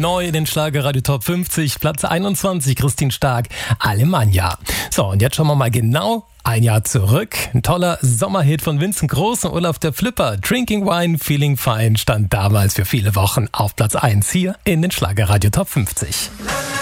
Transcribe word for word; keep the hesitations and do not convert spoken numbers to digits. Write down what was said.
neu in den Schlagerradio Top fünfzig, Platz einundzwanzig, Christine Stark, Alemannia. So, und jetzt schauen wir mal genau ein Jahr zurück. Ein toller Sommerhit von Vincent Groß und Olaf der Flipper. Drinking Wine, Feeling Fine stand damals für viele Wochen auf Platz eins hier in den Schlagerradio Top fünfzig.